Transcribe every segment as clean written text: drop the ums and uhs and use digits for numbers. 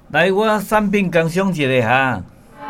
来，我产品工商一下哈。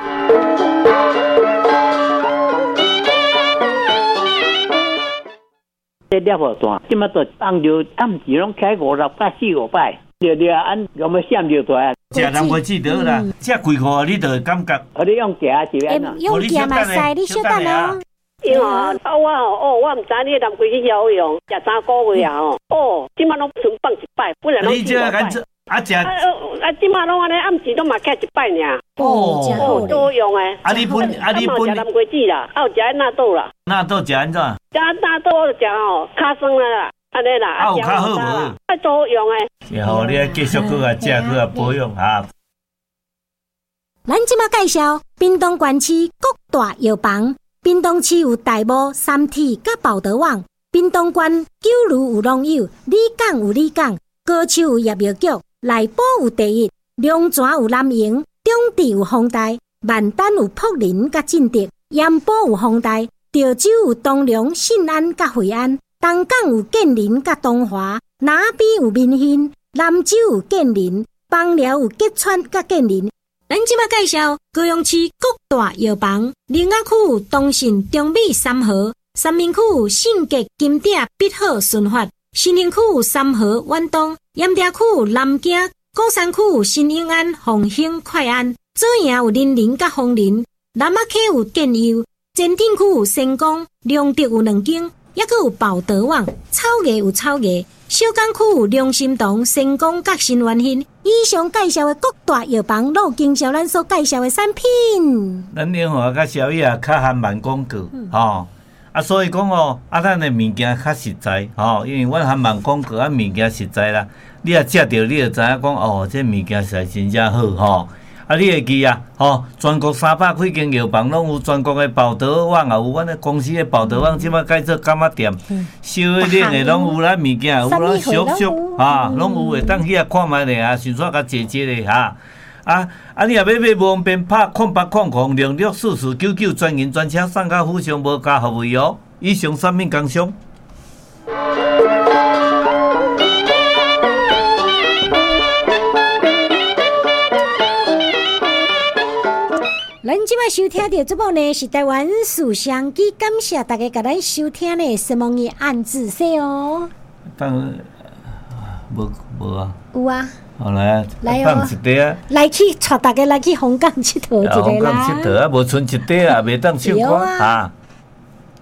这了无大，即马都放着暗时拢开5-6摆、4-5摆，了按有没闪着出来？ 食人袂记得啦，这几块你就会感觉。 你用夹一边啊？ 用夹嘛使，你小等哦。 因为我唔知你南规去晓用，食3个月啊即马拢剩放1摆，本来拢你这干这即马拢安尼暗时拢嘛开1摆尔。都好用诶。 你本食南瓜子啦，有食纳豆啦。 纳豆食安怎？ 食纳豆食较酸啦，安尼啦。 有较好无？ 都好用诶。 然后你继续去啊食去啊保养哈。 咱即马介绍屏东县市各大药房。屏东市有大埔、三体、甲报德网；屏东县九如有农友，里港有里港，高手有业药局，内埔有第一，龙泉有南营，中治有丰台，万丹有福林甲进德，盐埔有丰台，潮州有东龙、信安甲惠安，东港有建林甲东华，南边有民兴，南州有建林，枋寮有吉川甲建林。咱即马介绍高雄市各大药房，林雅区有东信、中美、三和，三明区有信捷、金鼎、必好、顺发，新营区有三和、远东，盐埕区有南京，鼓山区有新永安、凤兴、快安，左营有林林甲丰林，南仔溪有建佑，前镇区有成功，良德有2间，也佫有报德网，草芽有草芽。小港区有良心堂、成功甲新源兴，以上介绍的各大药房都有经销咱所介绍的产品。 咱永华甲小叶较含慢广告，所以讲咱的物件较实在，因为阮含慢广告物件实在啦。你若食着，你就知影讲这物件实在真正好，你会记啊，全国300几间药房拢有全国的报德网，也有阮的公司的报德网，即摆改做柑仔店，烧的冷的拢有咱物件，有咱俗拢有会当去遐看卖咧顺续甲坐坐咧你若要买无方便，拍0800066499专营专车送到府上，无加服务费哦。以上产品工商。 咱即摆收听到节目呢是台湾书香机，感谢大家甲咱收听呢什么的暗自说哦。 无啊？ 有啊。 好来放一块啊！ 来去带大家来去红港佚佗一个啦。 红港佚佗无剩一块啊，袂当唱歌